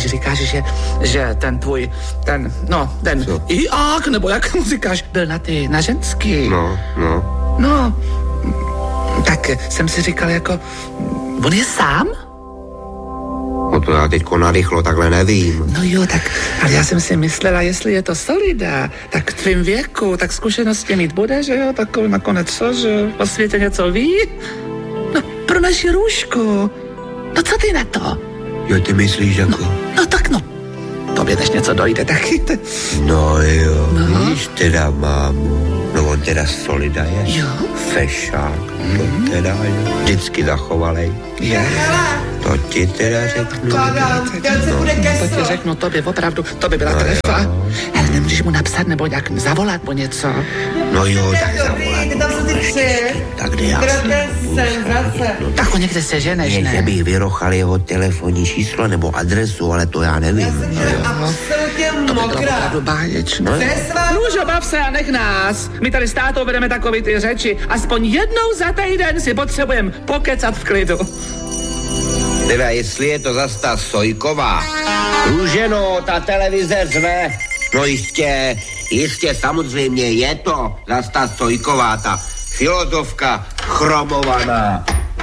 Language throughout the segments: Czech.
si říkáš, že ten tvůj, ten Iák, nebo jak mu říkáš, byl na ženský. No, tak jsem si říkal jako, on je sám? No to já teďko narychlo takhle nevím. No jo, tak, ale já jsem si myslela, jestli je to Solida, tak v tvým věku, tak zkušenosti mít bude, že jo, tak nakonec co, že o světě něco ví? No, pro naši Růžku. No co ty na to? Jo, ty myslíš jako? No tak no, tobě než něco dojde, taky. No jo, víš teda mámu. No on teda Solida je. Jo. Fešák, to teda je. Vždycky zachovalej. To ti teda řeknu. To ti řeknu, tobě opravdu, to by byla trefa. Ale nemůžeš mu napsat nebo nějak zavolat po něco? No jo, tak zavolat. Tak kde já tak ho někde seženeš, ne? Že bych vyrochal jeho telefonní číslo nebo adresu, ale to já nevím. To by bylo opravdu báječné. Růžo, bav se a nech nás. My tady s tátou vedeme takový ty řeči. Aspoň jednou za týden si potřebujeme pokecat v klidu. Teda, jestli je to zas ta Sojková. Růženo, ta televize řve. No jistě, samozřejmě je to zas ta Sojková, ta filozofka chromovaná.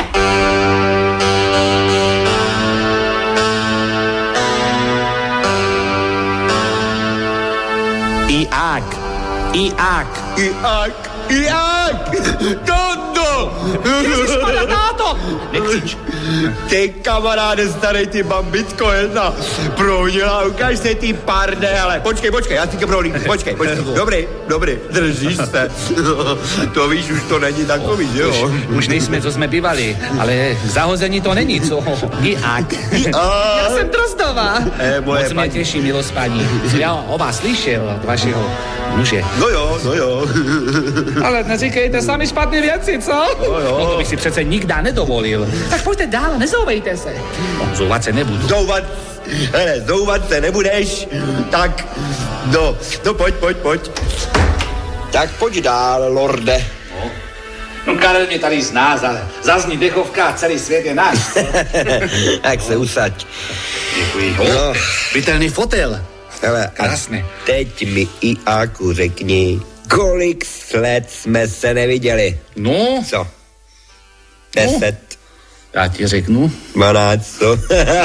Iák! Tondo! Ježišmarja, táto! Nekřič. Ty kamaráde, starej, ty bambitko jedna. Prohnila, ukáž se ty pardele. Počkej, já si tě prohlídnu, počkej. Dobrý, držíš se. To víš, už to není takový, jo? Už nejsme, co jsme bývali, ale k zahození to není, co? Iák. Já jsem Drozdová. Moc mě těší, milost paní. Já o vás slyšel od vašeho muže. No jo. Ale neříkejte sami špatné věci, co? No to bych si přece nikdy nedovolil. Tak pojďte dál, nezouvejte se. Zouvat se nebudu. Zouvat se nebudeš. Tak, no pojď. Tak pojď dál, lorde. No Karel mě tady zná, zazní dechovka a celý svět je náš. Tak se usaď. Děkuji. No. Bytelný fotel. Hele, krásně. Teď mi Iáku řekni, kolik let jsme se neviděli. No. Co? 10. Já ti řeknu. 12, co?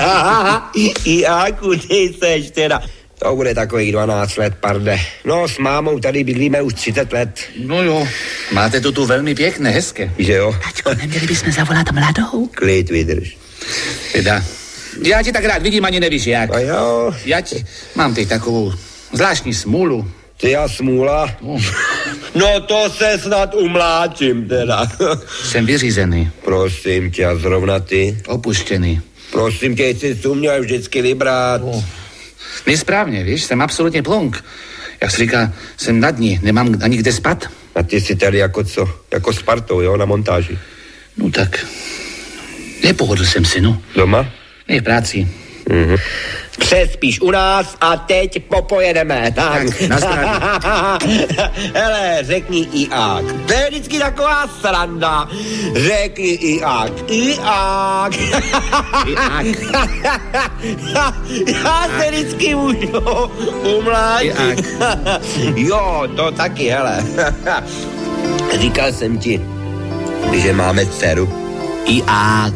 Iáku, ty seš teda. To bude takových 12 let, parde. No, s mámou tady bydlíme už 30 let. No jo, máte to tu velmi pěkné, hezké. Že jo? Taťko, neměli bychom zavolat mladou? Klid vydrž. Teda, já ti tak rád vidím, ani nevíš jak. A jo. Mám teď takovou zvláštní smůlu. Ty a smůla? No to se snad umláčím teda. Jsem vyřízený. Prosím tě, a zrovna ty? Opuštěný. Prosím tě, jsi tu měl vždycky vybrat. Nesprávně, víš, jsem absolutně plonk. Jak se říká, jsem na dní, nemám ani kde spát. A ty jsi tady jako co? Jako s partou, jo, na montáži? No tak, nepohodl jsem si, no. Doma? Ne, v práci. Mhm. Přespíš u nás a teď popojedeme. Tak, na zdraví. Hele, řekni Iák. To je vždycky taková sranda. Řekni Iák. Iák. Já se vždycky můžu umlátit. Jo, to taky, hele. Říkal jsem ti, že máme dceru. Iák.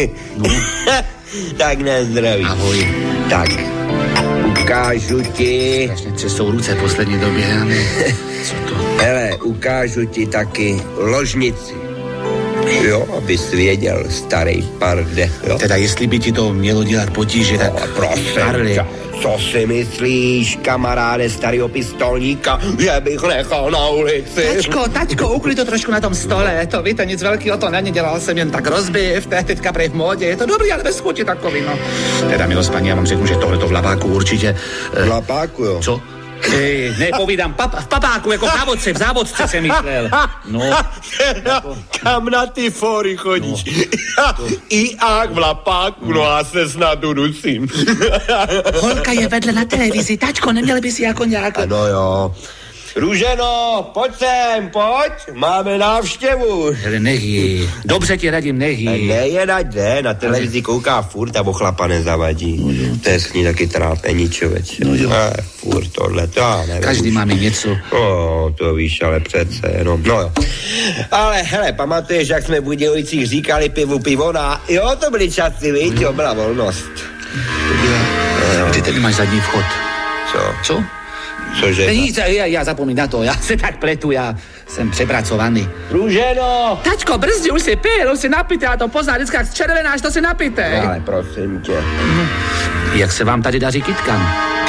Tak nezdraví. Ahoj. Tak, ukážu ti. Strašně třesou ruce poslední době. Co to? Hele, ukážu ti taky ložnici. Jo, abys věděl, starý parde. Jo? Teda jestli by ti to mělo dělat potíže, tak... No, prosím, co si myslíš, kamaráde starýho pistolníka, že bych nechal na ulici? Taťko, uklid to trošku na tom stole, to víte, nic velkého to není, dělal jsem jen tak rozbiv, to je teďka prej v módě, je to dobrý, ale bez chuti takový, no. Teda, milost paní, já vám řeknu, že tohleto v Lapáku určitě... V Lapáku, jo? Co? Nepovídám, v papáku, jako v závodce jsem myslel. No. Kam na ty fóry chodíš? No. Iák v Lapáku, no a se snad uducím. Holka je vedle na televizi, tačko, neměli by si jako nějak... Ano jo. Růženo, pojď sem, pojď, máme návštěvu. Ale nech ji. Dobře ti radím, nech ji. Nejedať, ne, na televizi kouká furt a o chlapa nezavadí. To je s ní taky trápení, člověče. Furt tohle, to já nevím. Každý máme něco. To víš, ale přece jenom, no jo. Ale hele, pamatuješ, jak jsme v Budějovicích říkali pivona? Jo, to byly časy, víš, jo, byla volnost. Ty tady máš zadní vchod. Co? Cože? Nic, já zapomínám na to, já se tak pletu, já jsem přepracovaný. Růženo! Tačko, brzdi, už si pil, už si napijte, a to pozná, vždycky jak zčervenáš, to si napijte. Ale prosím tě. Jak se vám tady daří kytkám?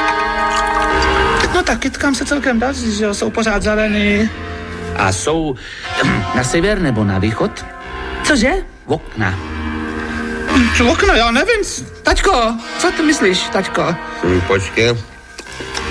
No tak kytkám se celkem daří, že jo, jsou pořád zelený. A jsou na sever nebo na východ? Cože? Okna. Okno, já nevím. Tačko, co ty myslíš, tačko? Počkej.